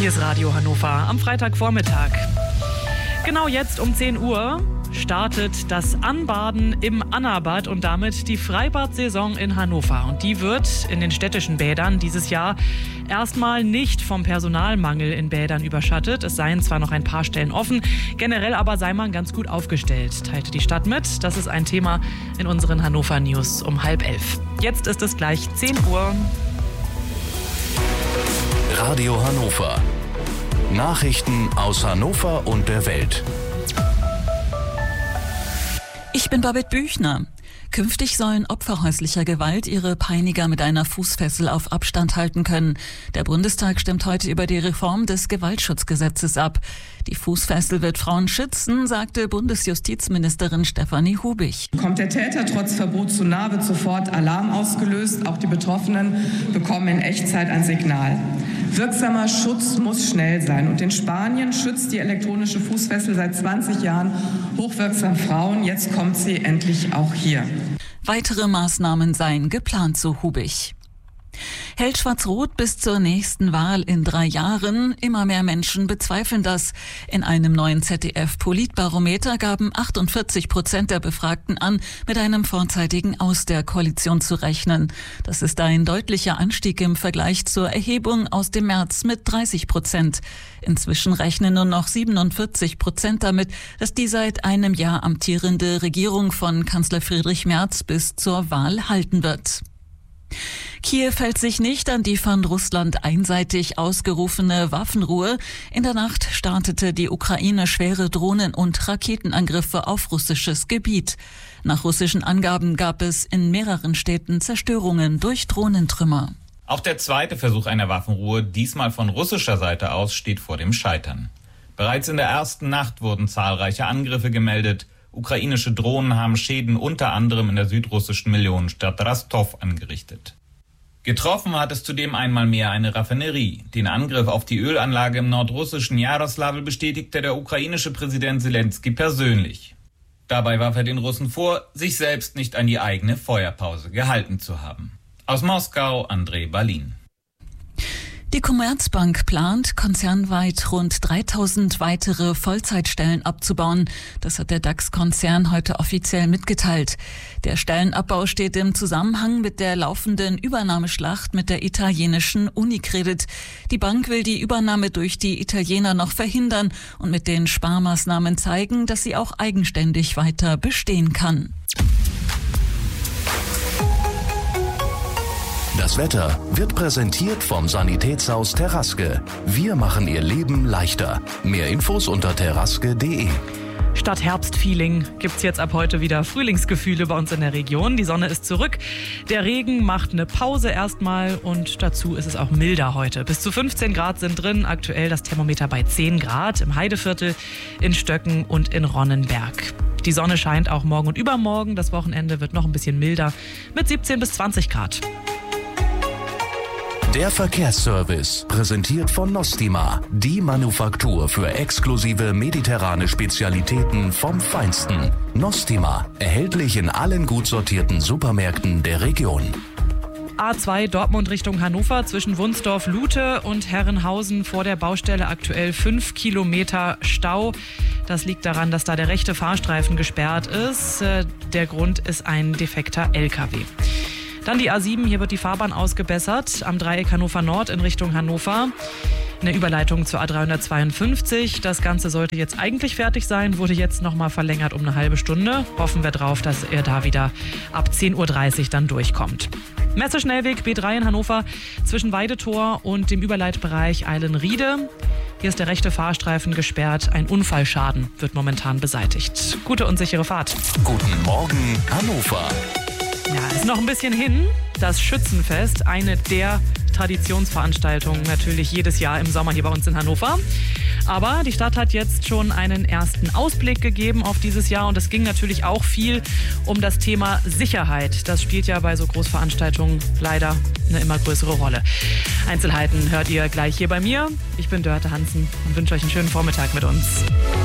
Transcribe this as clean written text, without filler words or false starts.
Hier ist Radio Hannover am Freitagvormittag. Genau jetzt um 10 Uhr startet das Anbaden im Annabad und damit die Freibad-Saison in Hannover. Und die wird in den städtischen Bädern dieses Jahr erstmal nicht vom Personalmangel in Bädern überschattet. Es seien zwar noch ein paar Stellen offen, generell aber sei man ganz gut aufgestellt, teilte die Stadt mit. Das ist ein Thema in unseren Hannover News um 10:30. Jetzt ist es gleich 10 Uhr. Radio Hannover. Nachrichten aus Hannover und der Welt. Ich bin Babette Büchner. Künftig sollen Opfer häuslicher Gewalt ihre Peiniger mit einer Fußfessel auf Abstand halten können. Der Bundestag stimmt heute über die Reform des Gewaltschutzgesetzes ab. Die Fußfessel wird Frauen schützen, sagte Bundesjustizministerin Stefanie Hubich. Kommt der Täter trotz Verbot zu nah, wird sofort Alarm ausgelöst. Auch die Betroffenen bekommen in Echtzeit ein Signal. Wirksamer Schutz muss schnell sein. Und in Spanien schützt die elektronische Fußfessel seit 20 Jahren hochwirksam Frauen. Jetzt kommt sie endlich auch hier. Weitere Maßnahmen seien geplant, so Hubich. Hält Schwarz-Rot bis zur nächsten Wahl in 3 Jahren? Immer mehr Menschen bezweifeln das. In einem neuen ZDF-Politbarometer gaben 48% der Befragten an, mit einem vorzeitigen Aus der Koalition zu rechnen. Das ist ein deutlicher Anstieg im Vergleich zur Erhebung aus dem März mit 30%. Inzwischen rechnen nur noch 47% damit, dass die seit einem Jahr amtierende Regierung von Kanzler Friedrich Merz bis zur Wahl halten wird. Kiew hält sich nicht an die von Russland einseitig ausgerufene Waffenruhe. In der Nacht startete die Ukraine schwere Drohnen- und Raketenangriffe auf russisches Gebiet. Nach russischen Angaben gab es in mehreren Städten Zerstörungen durch Drohnentrümmer. Auch der zweite Versuch einer Waffenruhe, diesmal von russischer Seite aus, steht vor dem Scheitern. Bereits in der ersten Nacht wurden zahlreiche Angriffe gemeldet. Ukrainische Drohnen haben Schäden unter anderem in der südrussischen Millionenstadt Rostov angerichtet. Getroffen hat es zudem einmal mehr eine Raffinerie. Den Angriff auf die Ölanlage im nordrussischen Jaroslavl bestätigte der ukrainische Präsident Selenskyj persönlich. Dabei warf er den Russen vor, sich selbst nicht an die eigene Feuerpause gehalten zu haben. Aus Moskau, André Balin. Die Commerzbank plant, konzernweit rund 3000 weitere Vollzeitstellen abzubauen. Das hat der DAX-Konzern heute offiziell mitgeteilt. Der Stellenabbau steht im Zusammenhang mit der laufenden Übernahmeschlacht mit der italienischen Unicredit. Die Bank will die Übernahme durch die Italiener noch verhindern und mit den Sparmaßnahmen zeigen, dass sie auch eigenständig weiter bestehen kann. Das Wetter wird präsentiert vom Sanitätshaus Terraske. Wir machen Ihr Leben leichter. Mehr Infos unter terraske.de. Statt Herbstfeeling gibt's jetzt ab heute wieder Frühlingsgefühle bei uns in der Region. Die Sonne ist zurück, der Regen macht eine Pause erstmal und dazu ist es auch milder heute. Bis zu 15 Grad sind drin, aktuell das Thermometer bei 10 Grad im Heideviertel, in Stöcken und in Ronnenberg. Die Sonne scheint auch morgen und übermorgen, das Wochenende wird noch ein bisschen milder mit 17 bis 20 Grad. Der Verkehrsservice, präsentiert von Nostima, die Manufaktur für exklusive mediterrane Spezialitäten vom Feinsten. Nostima, erhältlich in allen gut sortierten Supermärkten der Region. A2 Dortmund Richtung Hannover zwischen Wunsdorf-Lute und Herrenhausen vor der Baustelle aktuell 5 Kilometer Stau. Das liegt daran, dass da der rechte Fahrstreifen gesperrt ist. Der Grund ist ein defekter LKW. Dann die A7, hier wird die Fahrbahn ausgebessert, am Dreieck Hannover Nord in Richtung Hannover. Eine Überleitung zur A352. Das Ganze sollte jetzt eigentlich fertig sein, wurde jetzt nochmal verlängert um eine halbe Stunde. Hoffen wir drauf, dass er da wieder ab 10:30 Uhr dann durchkommt. Messeschnellweg B3 in Hannover zwischen Weidetor und dem Überleitbereich Eilenriede. Hier ist der rechte Fahrstreifen gesperrt. Ein Unfallschaden wird momentan beseitigt. Gute und sichere Fahrt. Guten Morgen, Hannover. Ja, ist noch ein bisschen hin. Das Schützenfest, eine der Traditionsveranstaltungen natürlich jedes Jahr im Sommer hier bei uns in Hannover. Aber die Stadt hat jetzt schon einen ersten Ausblick gegeben auf dieses Jahr und es ging natürlich auch viel um das Thema Sicherheit. Das spielt ja bei so Großveranstaltungen leider eine immer größere Rolle. Einzelheiten hört ihr gleich hier bei mir. Ich bin Dörte Hansen und wünsche euch einen schönen Vormittag mit uns.